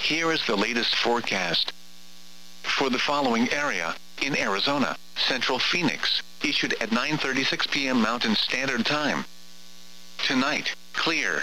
Here is the latest forecast. For the following area, in Arizona, Central Phoenix, issued at 9:36 p.m. Mountain Standard Time. Tonight, clear.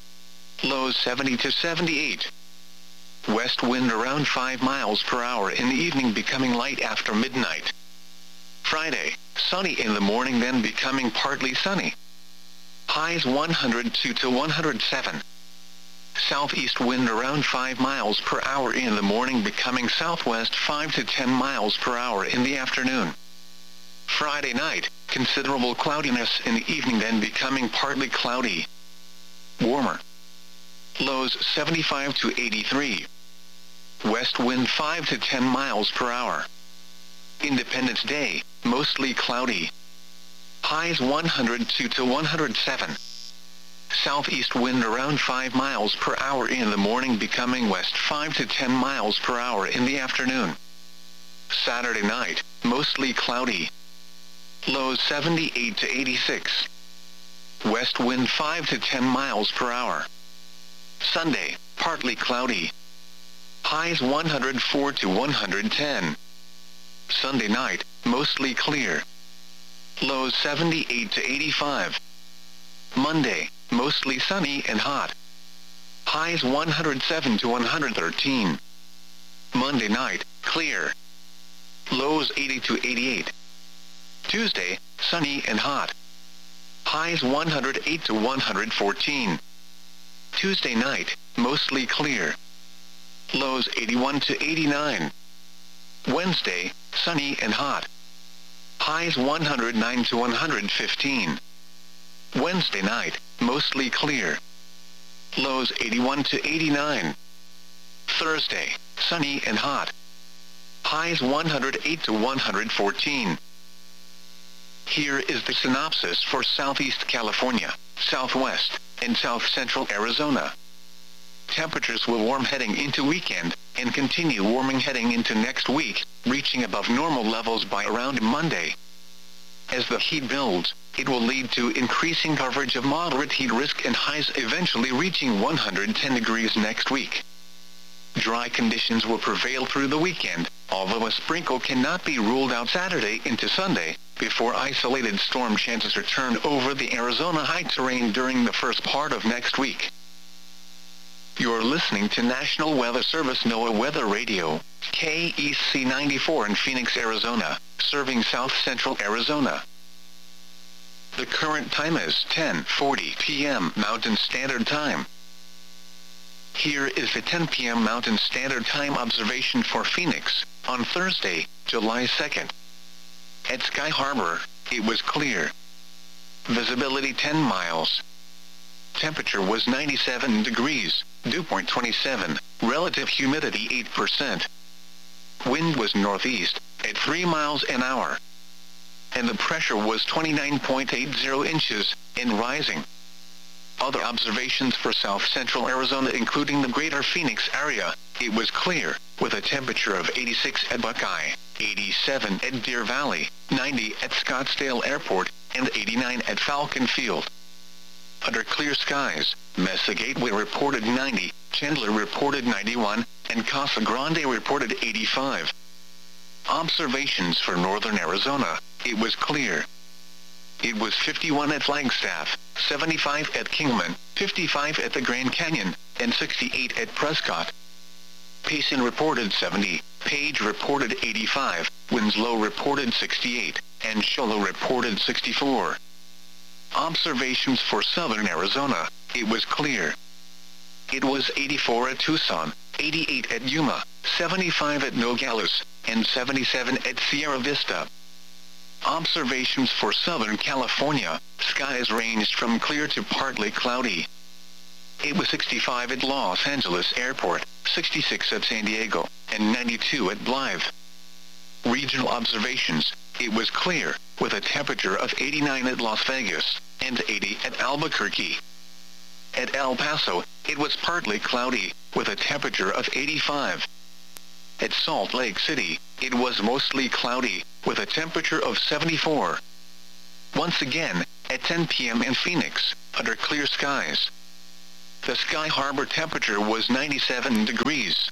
Lows 70 to 78. West wind around 5 miles per hour in the evening, becoming light after midnight. Friday, sunny in the morning, then becoming partly sunny. Highs 102 to 107. Southeast wind around 5 miles per hour in the morning, becoming southwest 5 to 10 miles per hour in the afternoon. Friday night, considerable cloudiness in the evening, then becoming partly cloudy. Warmer. Lows 75 to 83. West wind 5 to 10 miles per hour. Independence Day, mostly cloudy. Highs 102 to 107. Southeast wind around 5 miles per hour in the morning, becoming west 5 to 10 miles per hour in the afternoon. Saturday night, mostly cloudy. Lows 78 to 86. West wind 5 to 10 miles per hour. Sunday, partly cloudy. Highs 104 to 110. Sunday night, mostly clear. Lows 78 to 85. Monday, mostly sunny and hot. Highs 107 to 113. Monday night, clear. Lows 80 to 88. Tuesday, sunny and hot. Highs 108 to 114. Tuesday night, mostly clear. Lows 81 to 89. Wednesday, sunny and hot. Highs 109 to 115. Wednesday night, mostly clear. Lows 81 to 89. Thursday, sunny and hot. Highs 108 to 114. Here is the synopsis for Southeast California, Southwest, and South Central Arizona. Temperatures will warm heading into weekend, and continue warming heading into next week, reaching above normal levels by around Monday. As the heat builds, it will lead to increasing coverage of moderate heat risk and highs eventually reaching 110 degrees next week. Dry conditions will prevail through the weekend, although a sprinkle cannot be ruled out Saturday into Sunday, before isolated storm chances return over the Arizona high terrain during the first part of next week. You're listening to National Weather Service NOAA Weather Radio, KEC 94 in Phoenix, Arizona, serving South Central Arizona. The current time is 10:40 p.m. Mountain Standard Time. Here is the 10 p.m. Mountain Standard Time observation for Phoenix, on Thursday, July 2nd. At Sky Harbor, it was clear. Visibility 10 miles. Temperature was 97 degrees, dew point 27, relative humidity 8%. Wind was northeast, at 3 miles an hour. And the pressure was 29.80 inches, and rising. Other observations for South Central Arizona, including the greater Phoenix area, it was clear, with a temperature of 86 at Buckeye, 87 at Deer Valley, 90 at Scottsdale Airport, and 89 at Falcon Field. Under clear skies, Mesa Gateway reported 90, Chandler reported 91, and Casa Grande reported 85. Observations for northern Arizona, it was clear. It was 51 at Flagstaff, 75 at Kingman, 55 at the Grand Canyon, and 68 at Prescott. Payson reported 70, Page reported 85, Winslow reported 68, and Shoalo reported 64. Observations for southern Arizona, it was clear. It was 84 at Tucson, 88 at Yuma, 75 at Nogales, and 77 at Sierra Vista. Observations for Southern California, skies ranged from clear to partly cloudy. It was 65 at Los Angeles Airport, 66 at San Diego, and 92 at Blythe. Regional observations, it was clear, with a temperature of 89 at Las Vegas, and 80 at Albuquerque. At El Paso, it was partly cloudy, with a temperature of 85. At Salt Lake City, it was mostly cloudy, with a temperature of 74. Once again, at 10 p.m. in Phoenix, under clear skies. The Sky Harbor temperature was 97 degrees.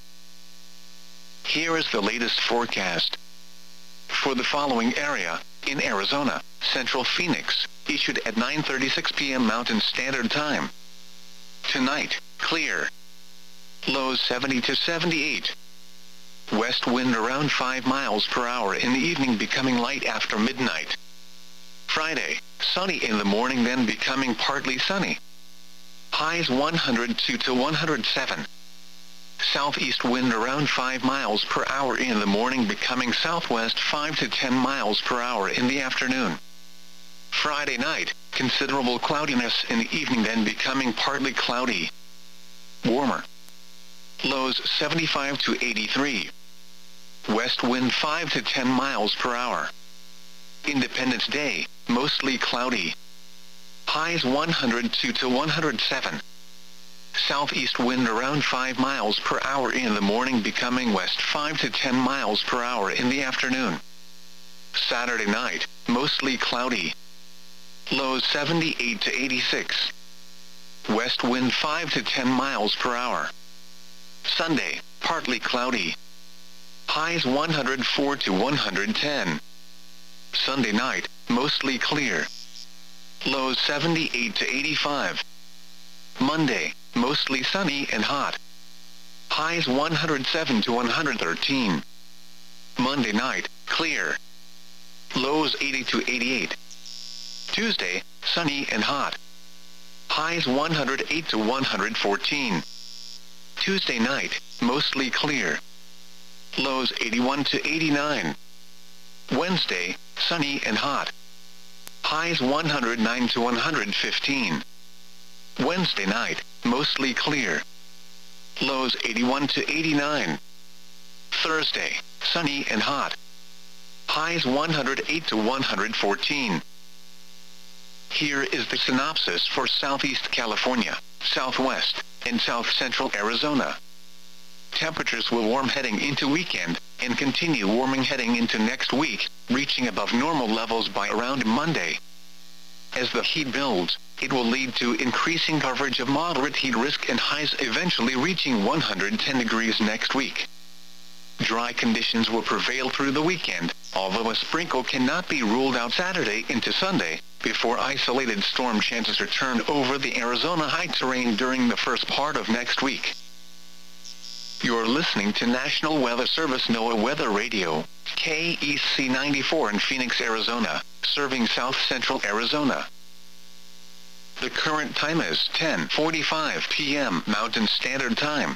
Here is the latest forecast. For the following area, in Arizona, Central Phoenix, issued at 9:36 p.m. Mountain Standard Time. Tonight, clear. Lows 70 to 78. West wind around 5 miles per hour in the evening, becoming light after midnight. Friday, sunny in the morning, then becoming partly sunny. Highs 102 to 107. Southeast wind around 5 miles per hour in the morning, becoming southwest 5 to 10 miles per hour in the afternoon. Friday night, considerable cloudiness in the evening, then becoming partly cloudy. Warmer. Lows 75 to 83. West wind 5 to 10 miles per hour. Independence Day, mostly cloudy. Highs 102 to 107. Southeast wind around 5 miles per hour in the morning, becoming west 5 to 10 miles per hour in the afternoon. Saturday night, mostly cloudy. Lows 78 to 86. West wind 5 to 10 miles per hour. Sunday, partly cloudy. Highs 104 to 110. Sunday night, mostly clear. Lows 78 to 85. Monday, mostly sunny and hot. Highs 107 to 113. Monday night, clear. Lows 80 to 88. Tuesday, sunny and hot. Highs 108 to 114. Tuesday night, mostly clear. Lows 81 to 89. Wednesday, sunny and hot. Highs 109 to 115. Wednesday night, mostly clear. Lows 81 to 89. Thursday, sunny and hot. Highs 108 to 114. Here is the synopsis for Southeast California, Southwest, and South Central Arizona. Temperatures will warm heading into weekend, and continue warming heading into next week, reaching above normal levels by around Monday. As the heat builds, it will lead to increasing coverage of moderate heat risk and highs eventually reaching 110 degrees next week. Dry conditions will prevail through the weekend, although a sprinkle cannot be ruled out Saturday into Sunday, before isolated storm chances return over the Arizona high terrain during the first part of next week. You're listening to National Weather Service NOAA Weather Radio, KEC 94 in Phoenix, Arizona, serving South Central Arizona. The current time is 10:45 p.m. Mountain Standard Time.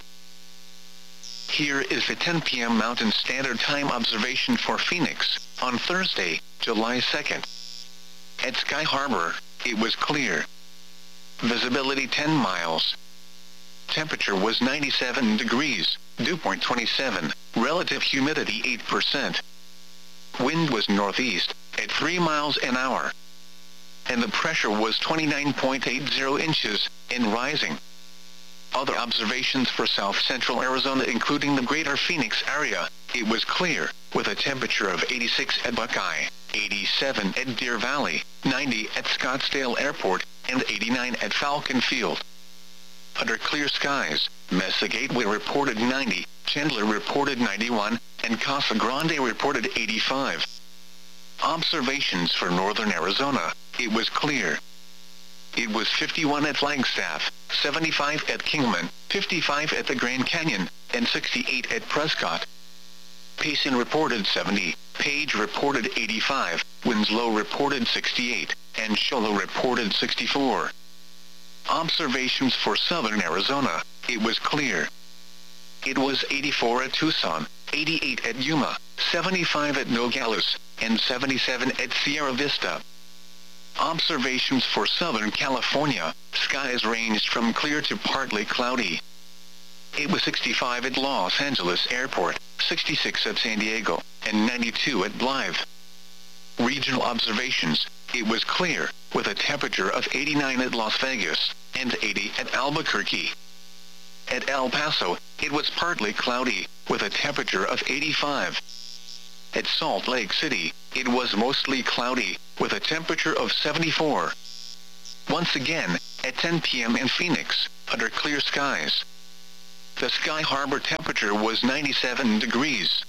Here is the 10 p.m. Mountain Standard Time observation for Phoenix, on Thursday, July 2nd. At Sky Harbor, it was clear. Visibility 10 miles. Temperature was 97 degrees, dew point 27, relative humidity 8%. Wind was northeast, at 3 miles an hour. And the pressure was 29.80 inches, and rising. Other observations for South Central Arizona, including the greater Phoenix area, it was clear, with a temperature of 86 at Buckeye, 87 at Deer Valley, 90 at Scottsdale Airport, and 89 at Falcon Field. Under clear skies, Mesa Gateway reported 90, Chandler reported 91, and Casa Grande reported 85. Observations for northern Arizona, it was clear. It was 51 at Flagstaff, 75 at Kingman, 55 at the Grand Canyon, and 68 at Prescott. Payson reported 70, Page reported 85, Winslow reported 68, and Shoalo reported 64. Observations for southern Arizona, it was clear. It was 84 at Tucson, 88 at Yuma, 75 at Nogales, and 77 at Sierra Vista. Observations for Southern California, skies ranged from clear to partly cloudy. It was 65 at Los Angeles Airport, 66 at San Diego, and 92 at Blythe. Regional observations, it was clear, with a temperature of 89 at Las Vegas, and 80 at Albuquerque. At El Paso, it was partly cloudy, with a temperature of 85. At Salt Lake City, it was mostly cloudy, with a temperature of 74. Once again, at 10 p.m. in Phoenix, under clear skies. The Sky Harbor temperature was 97 degrees.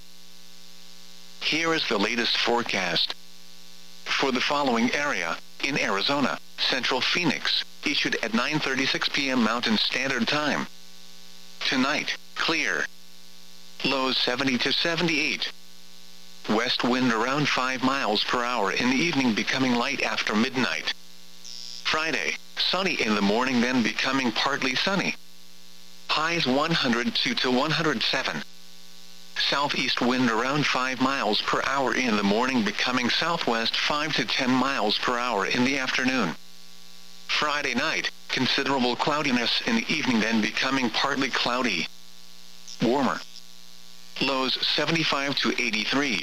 Here is the latest forecast. For the following area, in Arizona, Central Phoenix, issued at 9:36 p.m. Mountain Standard Time. Tonight, clear. Lows 70 to 78. West wind around 5 miles per hour in the evening, becoming light after midnight. Friday, sunny in the morning, then becoming partly sunny. Highs 102 to 107. Southeast wind around 5 miles per hour in the morning, becoming southwest 5 to 10 miles per hour in the afternoon. Friday night, considerable cloudiness in the evening, then becoming partly cloudy. Warmer. Lows 75 to 83.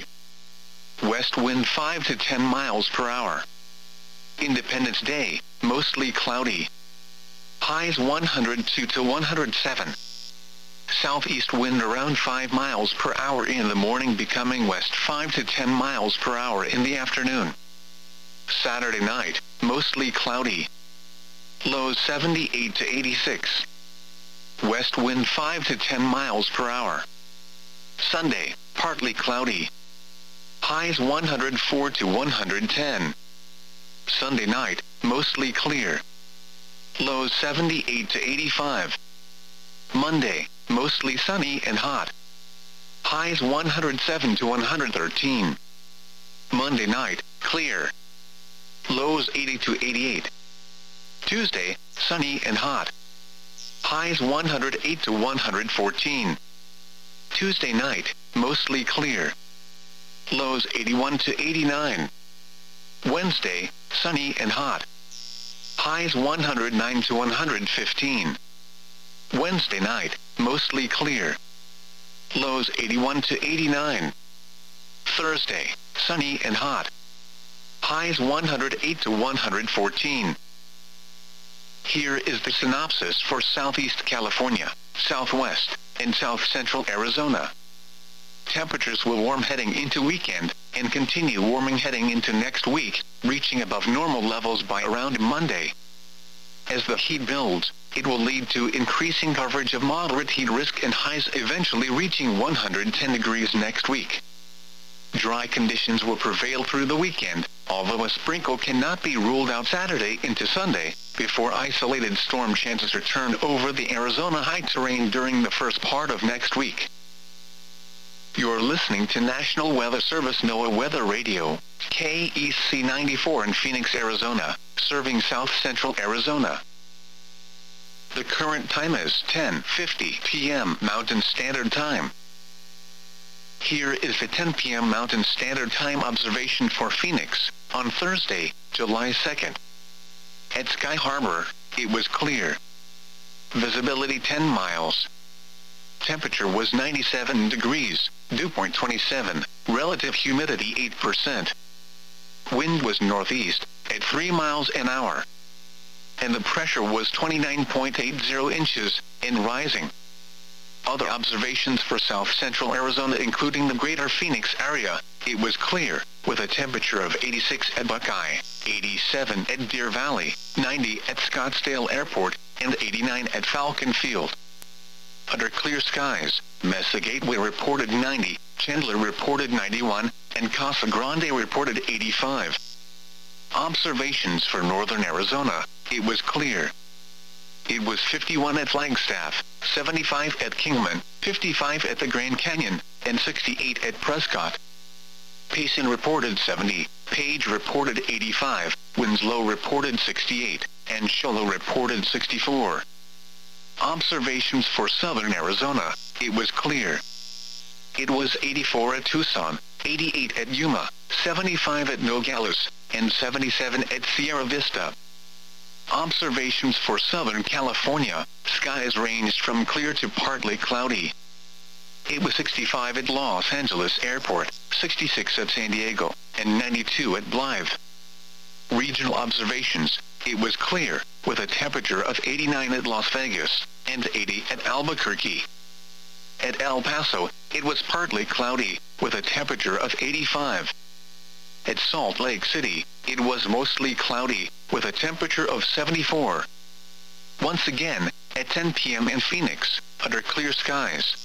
West wind 5 to 10 miles per hour. Independence Day, mostly cloudy. Highs 102 to 107. Southeast wind around 5 miles per hour in the morning, becoming west 5 to 10 miles per hour in the afternoon. Saturday night, mostly cloudy. Lows 78 to 86. West wind 5 to 10 miles per hour. Sunday, partly cloudy. Highs 104 to 110. Sunday night, mostly clear. Lows 78 to 85. Monday, mostly sunny and hot. Highs 107 to 113. Monday night, clear. Lows 80 to 88. Tuesday, sunny and hot. Highs 108 to 114. Tuesday night, mostly clear. Lows 81 to 89. Wednesday, sunny and hot. Highs 109 to 115. Wednesday night, mostly clear. Lows 81 to 89. Thursday, sunny and hot. Highs 108 to 114. Here is the synopsis for Southeast California, Southwest, and South Central Arizona. Temperatures will warm heading into weekend, and continue warming heading into next week, reaching above normal levels by around Monday. As the heat builds, it will lead to increasing coverage of moderate heat risk and highs eventually reaching 110 degrees next week. Dry conditions will prevail through the weekend, although a sprinkle cannot be ruled out Saturday into Sunday, before isolated storm chances return over the Arizona high terrain during the first part of next week. You're listening to National Weather Service NOAA Weather Radio, KEC 94 in Phoenix, Arizona, serving South Central Arizona. The current time is 10:50 p.m. Mountain Standard Time. Here is the 10 p.m. Mountain Standard Time observation for Phoenix, on Thursday, July 2nd. At Sky Harbor, it was clear. Visibility 10 miles. Temperature was 97 degrees, dew point 27, relative humidity 8%. Wind was northeast, at 3 miles an hour. And the pressure was 29.80 inches, and rising. Other observations for South Central Arizona, including the greater Phoenix area, it was clear, with a temperature of 86 at Buckeye, 87 at Deer Valley, 90 at Scottsdale Airport, and 89 at Falcon Field. Under clear skies, Mesa Gateway reported 90, Chandler reported 91, and Casa Grande reported 85. Observations for northern Arizona, it was clear. It was 51 at Flagstaff, 75 at Kingman, 55 at the Grand Canyon, and 68 at Prescott. Payson reported 70, Page reported 85, Winslow reported 68, and Shoalo reported 64. Observations for southern Arizona, it was clear. It was 84 at Tucson, 88 at Yuma, 75 at Nogales, and 77 at Sierra Vista. Observations for Southern California, skies ranged from clear to partly cloudy. It was 65 at Los Angeles Airport, 66 at San Diego, and 92 at Blythe. Regional observations, it was clear, with a temperature of 89 at Las Vegas, and 80 at Albuquerque. At El Paso, it was partly cloudy, with a temperature of 85. At Salt Lake City, it was mostly cloudy, with a temperature of 74. Once again, At 10 p.m. in Phoenix, under clear skies,